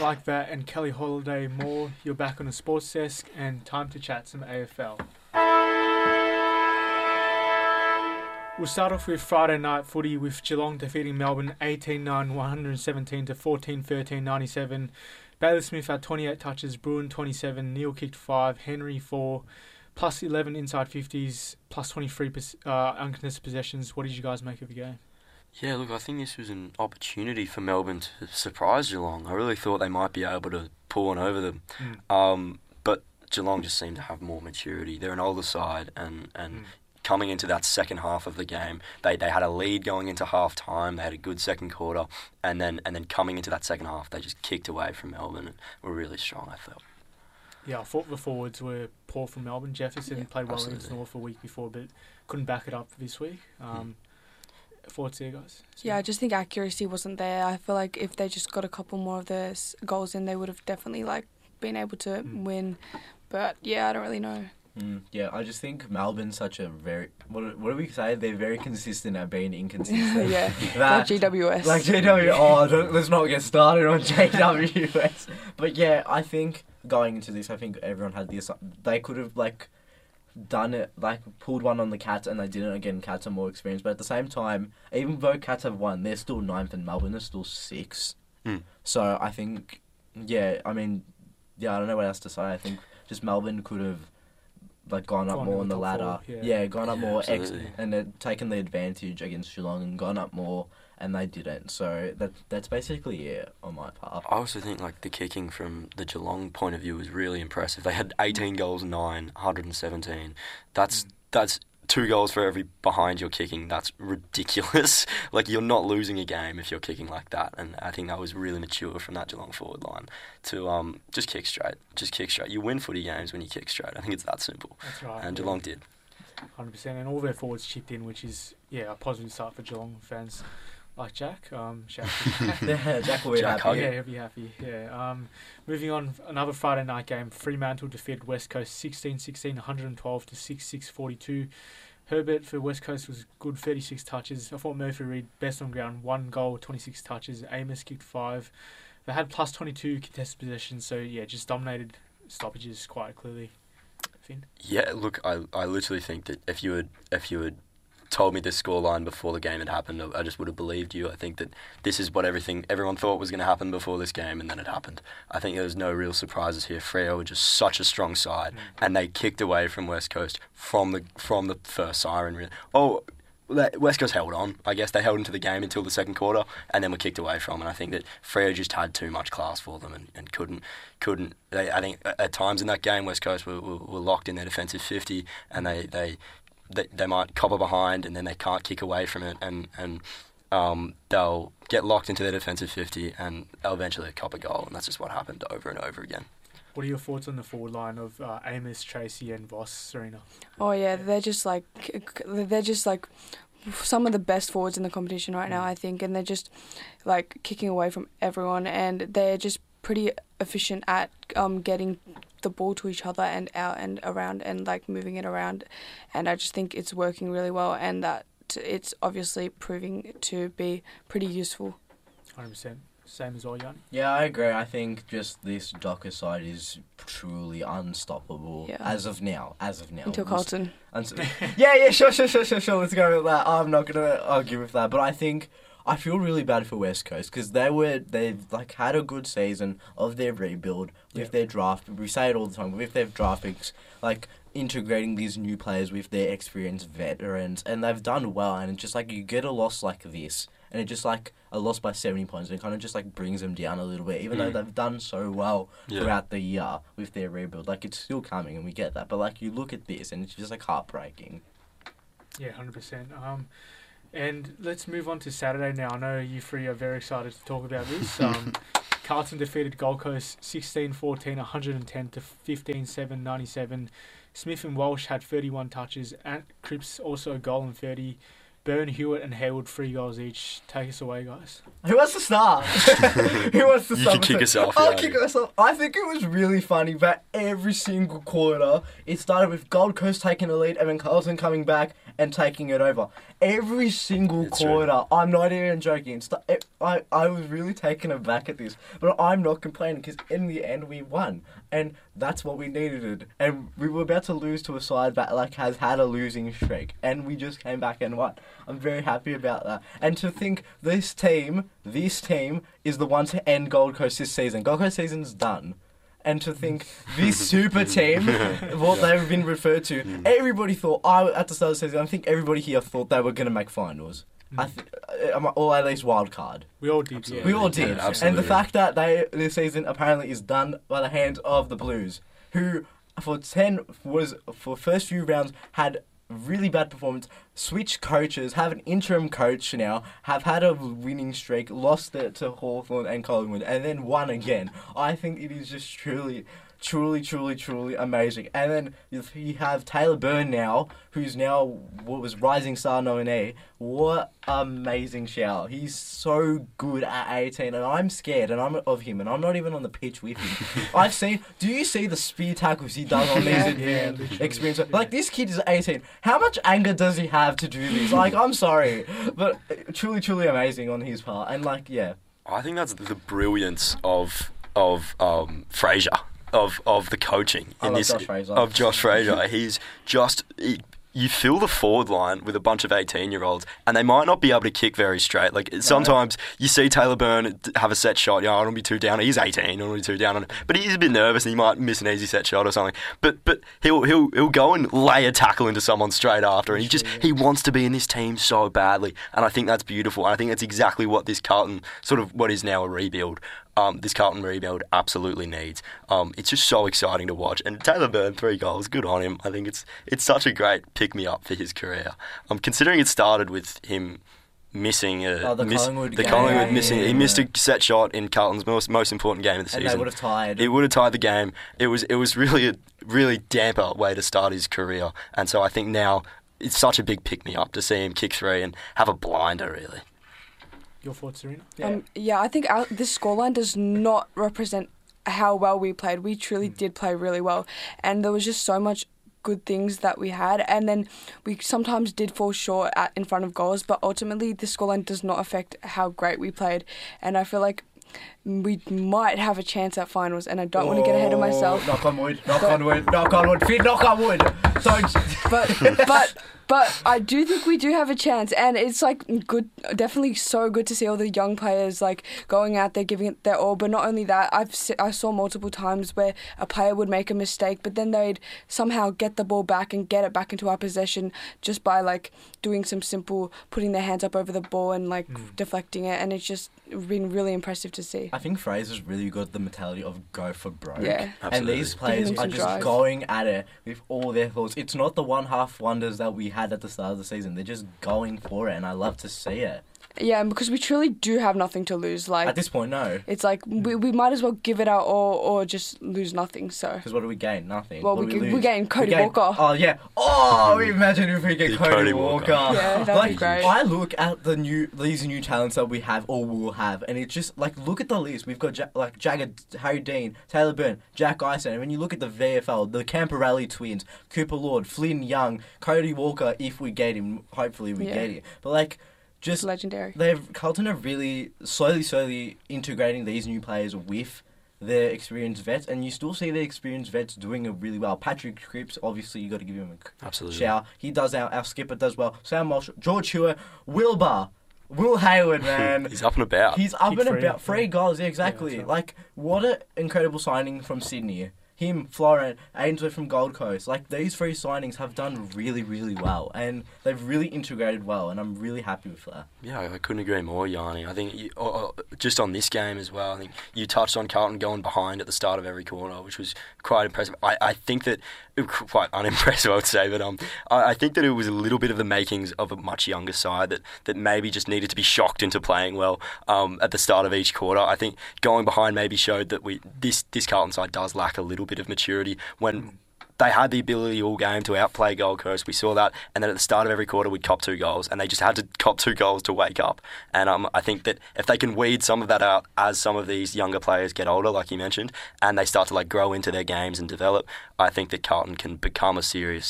like that and Kelly Holiday more. You're back on the sports desk and time to chat some AFL. We'll start off with Friday night footy with Geelong defeating Melbourne 18-9, 117 to 14-13, 97. Bailey Smith had 28 touches, Bruin 27, Neil kicked 5, Henry 4, plus 11 inside 50s, plus 23 uncontested possessions. What did you guys make of the game? Yeah, look, I think this was an opportunity for Melbourne to surprise Geelong. I really thought they might be able to pull one over them. But Geelong just seemed to have more maturity. They're an older side, and coming into that second half of the game, they had a lead going into half time. They had a good second quarter, and then coming into that second half, they just kicked away from Melbourne and were really strong, I felt. Yeah, I thought the forwards were poor from Melbourne. Jefferson played well against North a week before, but couldn't back it up this week. Thoughts here, guys? Yeah, I just think accuracy wasn't there. I feel like if they just got a couple more of the goals in, they would have definitely been able to win. But yeah, I don't really know. Yeah, I just think Melbourne's such a very... What do we say? They're very consistent at being inconsistent. Yeah, like GWS. Like GWS. Let's not get started on GWS. But yeah, I think going into this, I think everyone had this... They could have, done it, pulled one on the Cats, and they didn't. Again, Cats are more experienced. But at the same time, even though Cats have won, they're still 9th and Melbourne are still 6th. So I think... I don't know what else to say. I think just Melbourne could have... gone up more on the ladder. Gone up more and taken the advantage against Geelong and gone up more, and they didn't. So that's basically it on my part. I also think the kicking from the Geelong point of view was really impressive. They had 18 goals, 117. That's 2 goals for every behind you're kicking. That's ridiculous. You're not losing a game if you're kicking like that. And I think that was really mature from that Geelong forward line to just kick straight. Just kick straight. You win footy games when you kick straight. I think it's that simple. That's right. And Geelong did. 100%. And all their forwards chipped in, which is, a positive start for Geelong fans. Like Jack. Jack will be happy. Yeah, he'll be happy. Yeah. Moving on, another Friday night game. Fremantle defeated West Coast 16-16, 112 to 6-6-42. Herbert for West Coast was good, 36 touches. I thought Murphy Reid best on ground, 1 goal, 26 touches. Amos kicked 5. They had plus 22 contested possessions, so just dominated stoppages quite clearly. Finn? Yeah, look, I literally think that if you had told me this scoreline before the game had happened, I just would have believed you. I think that this is what everyone thought was going to happen before this game, and then it happened. I think there was no real surprises here. Freo were just such a strong side, and they kicked away from West Coast from the first siren. Really. West Coast held on. I guess they held into the game until the second quarter, and then were kicked away from. And I think that Freo just had too much class for them and couldn't. I think at times in that game, West Coast were locked in their defensive 50, and they might copper behind and then they can't kick away from it and they'll get locked into their defensive 50 and they'll eventually cop a goal, and that's just what happened over and over again. What are your thoughts on the forward line of Amos, Tracy and Voss, Serena? Oh yeah, they're just some of the best forwards in the competition right now, I think, and they're just kicking away from everyone, and they're just pretty efficient at getting the ball to each other and out and around and moving it around, and I just think it's working really well, and that it's obviously proving to be pretty useful. 100%. Same as all, Yanni? Yeah, I agree. I think just this Docker side is truly unstoppable as of now. Until Carlton. Sure. Let's go with that. I'm not going to argue with that, but I feel really bad for West Coast because they've had a good season of their rebuild with their draft. We say it all the time, with their draft picks, integrating these new players with their experienced veterans, and they've done well. And it's just you get a loss like this, and it's just a loss by 70 points, and it kind of just brings them down a little bit, even though they've done so well throughout the year with their rebuild. It's still coming, and we get that. But you look at this, and it's just heartbreaking. Yeah, 100%. And let's move on to Saturday now. I know you three are very excited to talk about this. Carlton defeated Gold Coast 16-14, 110 to 15-7, 97. Smith and Walsh had 31 touches. Ant Cripps also a goal and 30. Byrne, Hewitt and Hayward 3 goals each. Take us away, guys. Who wants to start? Who wants to start? You can kick us off. I'll kick us off. I think it was really funny that every single quarter it started with Gold Coast taking the lead and then Carlton coming back and taking it over. Every single It's quarter, I'm not even joking. I was really taken aback at this, but I'm not complaining because in the end we won, and that's what we needed. And we were about to lose to a side that like has had a losing streak, and we just came back and won. I'm very happy about that. And to think this team is the one to end Gold Coast this season. Gold Coast season's done. And to think this super team, what they've been referred to, everybody thought, at the start of the season, I think everybody here thought they were going to make finals. Or at least wild card. We all did. Yeah. We all did. Yeah, and the fact that this season apparently is done by the hands of the Blues, who for first few rounds had really bad performance, switched coaches, have an interim coach now, have had a winning streak, lost it to Hawthorn and Collingwood, and then won again. I think it is just truly amazing. And then you have Taylor Byrne now, who's now what was Rising Star nominee. What amazing shout. He's so good at 18, and I'm scared of him, and I'm not even on the pitch with him. Do you see the speed tackles he does on these experiences? Like, this kid is 18. How much anger does he have to do this? Like, I'm sorry, but truly amazing on his part. And like, yeah. I think that's the brilliance of Fraser. Of the coaching of Josh Fraser. He's just you fill the forward line with a bunch of 18-year-olds, and they might not be able to kick very straight. Like sometimes you see Taylor Byrne have a set shot. I don't be too down. He's 18. I don't be too down on it. But he's a bit nervous, and he might miss an easy set shot or something. But he'll go and lay a tackle into someone straight after, and he wants to be in this team so badly. And I think that's beautiful. And I think that's exactly what this Carlton what is now a rebuild. This Carlton rebuild absolutely needs. It's just so exciting to watch. And Taylor Byrne, 3 goals, good on him. I think it's such a great pick-me-up for his career. Considering it started with him missing Collingwood missing. He missed a set shot in Carlton's most important game of the season. And they would have tied. It would have tied the game. It was really a really damper way to start his career. And so I think now it's such a big pick-me-up to see him kick 3 and have a blinder, really. Your thoughts, Serena? I think this scoreline does not represent how well we played. We truly did play really well, and there was just so much good things that we had, and then we sometimes did fall short in front of goals, but ultimately the scoreline does not affect how great we played, and I feel like we might have a chance at finals, and I don't want to get ahead of myself. Knock on wood, knock on wood, Finn, knock on wood. But I do think we do have a chance, and it's like good, definitely so good to see all the young players like going out there giving it their all. But not only that, I saw multiple times where a player would make a mistake, but then they'd somehow get the ball back and get it back into our possession just by like doing some simple putting their hands up over the ball and like deflecting it, and it's just been really impressive to see. I think Fraser's really got the mentality of go for broke. Yeah, absolutely. And these players are just going at it with all their thoughts. It's not the one-half wonders that we had at the start of the season. They're just going for it, and I love to see it. Yeah, and because we truly do have nothing to lose. Like at this point, no. It's like we might as well give it out or just lose nothing. So because what do we gain? Nothing. Well, we gain Cody Walker. Oh yeah. Oh, imagine if we get Cody Walker. Yeah, that'd be great. I look at these new talents that we have or will have, and it's just like look at the list. We've got Jagger, Harry Dean, Taylor Byrne, Jack Eisen, and when you look at the VFL, the Camporelli twins, Cooper Lord, Flynn Young, Cody Walker. If we get him, hopefully we get him. But like. Just legendary. Carlton are really slowly integrating these new players with their experienced vets, and you still see the experienced vets doing it really well. Patrick Cripps, obviously, you got to give him a shout. He does. Our skipper does well. Sam Walsh, George Hewer, Wilbur. Will Hayward, man. He's up and about. He's up and about. 3 goals, yeah, exactly. Yeah, like, what an incredible signing from Sydney. Him, Florent, Ainsworth from Gold Coast. Like, these 3 signings have done really, really well. And they've really integrated well, and I'm really happy with that. Yeah, I couldn't agree more, Yanni. I think, just on this game as well, I think you touched on Carlton going behind at the start of every quarter, which was quite impressive. I think that, quite unimpressive, I would say, but I think that it was a little bit of the makings of a much younger side that maybe just needed to be shocked into playing well at the start of each quarter. I think going behind maybe showed that this Carlton side does lack a little bit of maturity when they had the ability all game to outplay Gold Coast. We saw that, and then at the start of every quarter we'd cop 2 goals, and they just had to cop 2 goals to wake up. And I think that if they can weed some of that out as some of these younger players get older, like you mentioned, and they start to like grow into their games and develop, I think that Carlton can become a serious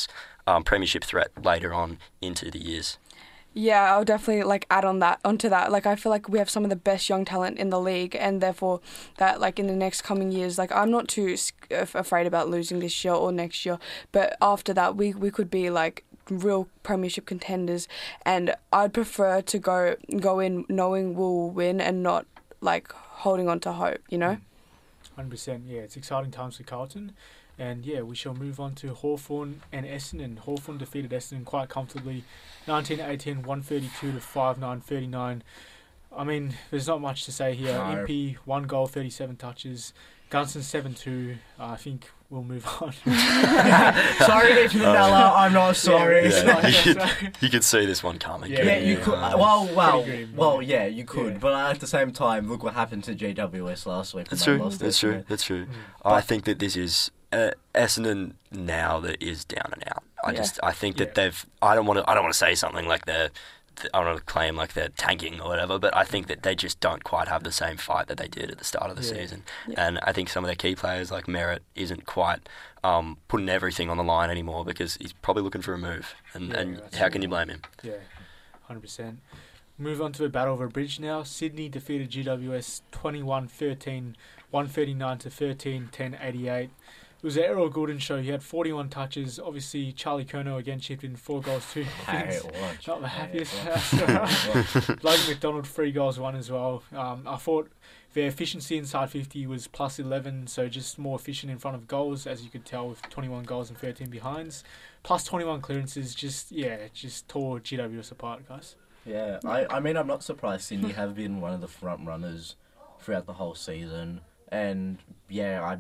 premiership threat later on into the years. Yeah, I'll definitely add onto that. I feel like we have some of the best young talent in the league, and therefore that in the next coming years, I'm not too afraid about losing this year or next year. But after that, we could be real premiership contenders, and I'd prefer to go in knowing we'll win and not holding on to hope. 100%. Yeah, it's exciting times for Carlton. And yeah, we shall move on to Hawthorn and Essendon. Hawthorn defeated Essendon quite comfortably, 19-18, 132 to 5-9-39. I mean, there's not much to say here. No. Impey, 1 goal, 37 touches. Gunston, 7-2. I think we'll move on. Sorry, Nick Mandela, I'm not sorry. You could see this one coming. Yeah, you could. Pretty grim, Yeah, you could. Yeah. But at the same time, look what happened to GWS last week. That's when they true. lost That's it. true. That's true. I think that this is Essendon now that is down and out. I think that they've. I don't want to say something like I don't want to claim they're tanking or whatever, but I think that they just don't quite have the same fight that they did at the start of the season. Yeah. And I think some of their key players like Merritt isn't quite putting everything on the line anymore because he's probably looking for a move. And how can you blame him? Yeah, 100%. Move on to the Battle of a Bridge now. Sydney defeated GWS 21-13, 139 to 13, 10-88. It was an Errol Goulden show. He had 41 touches. Obviously, Charlie Curnow again chipped in 4 goals, 2 points. Not the happiest. Logan McDonald, 3 goals, 1 as well. I thought their efficiency inside 50 was plus 11, so just more efficient in front of goals, as you could tell with 21 goals and 13 behinds. Plus 21 clearances, just tore GWS apart, guys. Yeah, I mean, I'm not surprised. Sydney have been one of the front runners throughout the whole season. And yeah,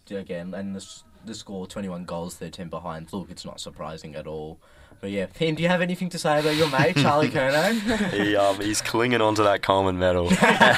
the score, 21 goals, 13 behind. Look, it's not surprising at all. But yeah, Pim, do you have anything to say about your mate, Charlie Curnow? He's clinging onto that Coleman medal.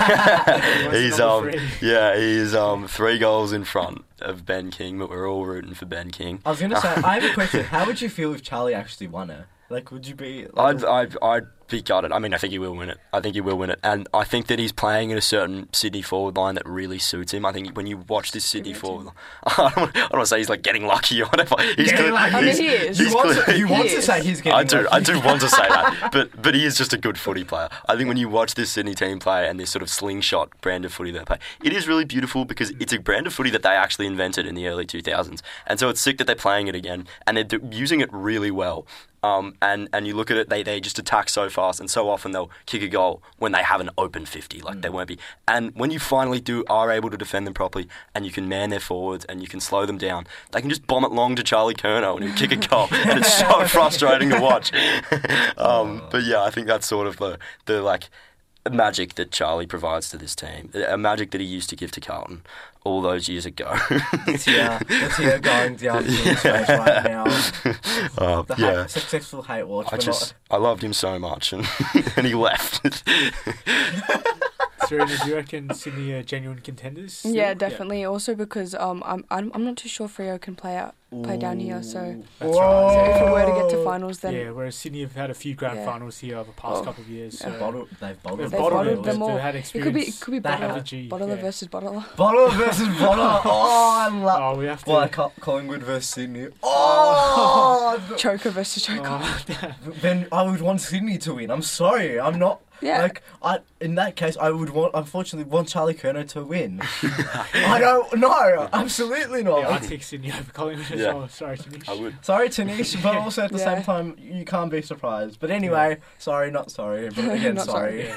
He's 3 goals in front of Ben King, but we're all rooting for Ben King. I was going to say, I have a question. How would you feel if Charlie actually won it? Would you be... I'd be gutted. I mean, I think he will win it. And I think that he's playing in a certain Sydney forward line that really suits him. I think when you watch this Sydney forward line, I don't want to say he's getting lucky or whatever. He is. You want to say he's getting lucky. I do want to say that. But he is just a good footy player. I think when you watch this Sydney team play and this sort of slingshot brand of footy they play, it is really beautiful because it's a brand of footy that they actually invented in the early 2000s. And so it's sick that they're playing it again and they're using it really well. And you look at it, they just attack so fast, and so often they'll kick a goal when they have an open 50, they won't be. And when you finally are able to defend them properly, and you can man their forwards, and you can slow them down, they can just bomb it long to Charlie Curnow and he'll kick a goal, and it's so frustrating to watch. But yeah, I think that's sort of the magic that Charlie provides to this team, a magic that he used to give to Carlton all those years ago. It's here going down to his face right now. Successful hate watch. I loved him so much, and he left. Serena, do you reckon Sydney are genuine contenders? Still? Yeah, definitely. Yeah. Also because I'm not too sure Freo can play down here, so that's so right. if we were to get to finals, then whereas Sydney have had a few grand finals here over the past couple of years. So they've bottled them all. They've had experience. It could be bottler versus bottler. Bottler versus bottler. Oh, I love. Oh, we have to. Collingwood versus Sydney. Oh, Choker versus choker. Then I would want Sydney to win. I'm sorry, I'm not. Yeah. In that case, I would unfortunately want Charlie Curnow to win. I don't know, absolutely not. Yeah, I'd take Sydney over Collingwood as well. Sorry, Tanish. I would. Sorry, Tanish, but also at the same time, you can't be surprised. But anyway, sorry, not sorry, but again, sorry.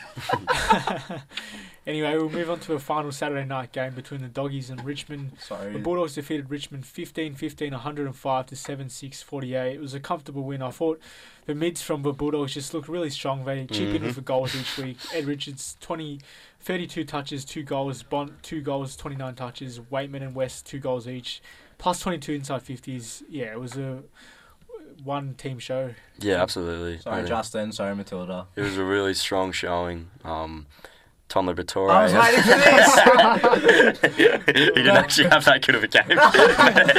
Anyway, we'll move on to a final Saturday night game between the Doggies and Richmond. Sorry. The Bulldogs defeated Richmond 15-15, 105 to 7-6-48. It was a comfortable win. I thought the mids from the Bulldogs just looked really strong. They chip in for goals each week. Ed Richards, 32 touches, 2 goals. Bont, 2 goals, 29 touches. Waitman and West, 2 goals each. Plus 22 inside 50s. Yeah, it was a one-team show. Yeah, absolutely. Sorry, Justin. Sorry, Matilda. It was a really strong showing. Tom Liberatore. I was waiting for this. He didn't actually have that good of a game.